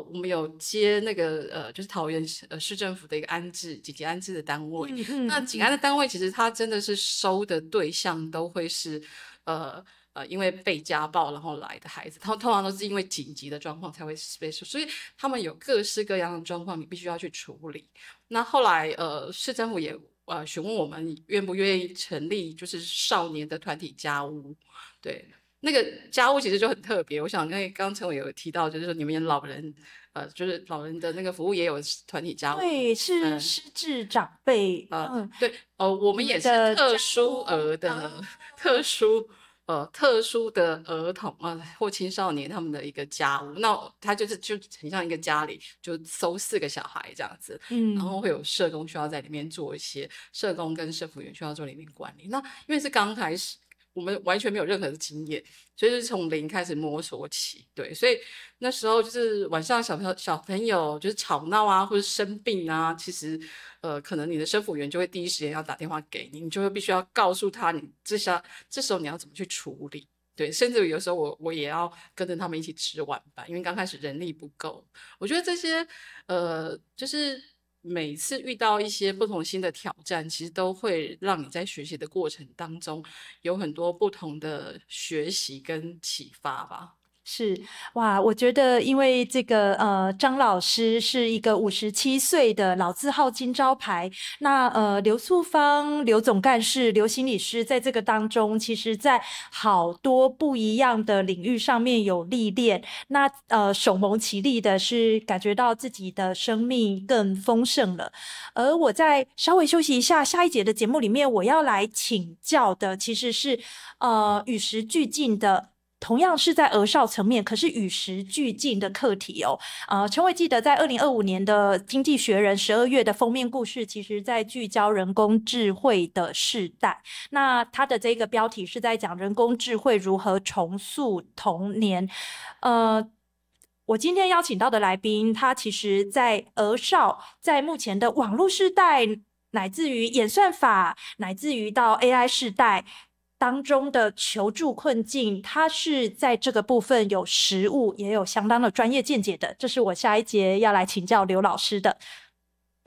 我们有接那个就是桃园市政府的一个紧急安置的单位。那紧安的单位其实它真的是收的对象都会是因为被家暴然后来的孩子，他们通常都是因为紧急的状况才会被收，所以他们有各式各样的状况，你必须要去处理。那后来市政府也询问我们愿不愿意成立就是少年的团体家屋，对。那个家务其实就很特别，我想因为刚刚陈伟有提到，就是说你们老人，就是老人的那个服务也有团体家务， 对，是失智长辈， 对，我们也是特殊额的、特殊特殊的儿童或青少年他们的一个家务，那他就很像一个家里就收4个小孩这样子，然后会有社工需要在里面做一些社工跟社福员需要做里面管理，那因为是刚开始。我们完全没有任何的经验，所以是从零开始摸索起。对，所以那时候就是晚上小朋友就是吵闹啊，或者生病啊，其实可能你的生辅员就会第一时间要打电话给你，你就会必须要告诉他你这时候你要怎么去处理。对，甚至有时候我也要跟着他们一起吃晚饭，因为刚开始人力不够。我觉得这些就是每次遇到一些不同新的挑战，其实都会让你在学习的过程当中有很多不同的学习跟启发吧。 是哇，我觉得因为这个张老师是一个57岁的老字号金招牌，那刘素芳刘总干事刘心理师在这个当中，其实在好多不一样的领域上面有历练，那手蒙其力的是感觉到自己的生命更丰盛了。而我再稍微休息一下，下一节的节目里面我要来请教的其实是与时俱进的。同样是在儿少层面，可是与时俱进的课题哦。陈伟记得在2025年的《经济学人》12月的封面故事，其实在聚焦人工智慧的世代。那它的这个标题是在讲人工智慧如何重塑童年。我今天邀请到的来宾，他其实在儿少，在目前的网络世代，乃至于演算法，乃至于到 AI 世代。当中的求助困境，他是在这个部分有实务，也有相当的专业见解的。这是我下一节要来请教刘老师的。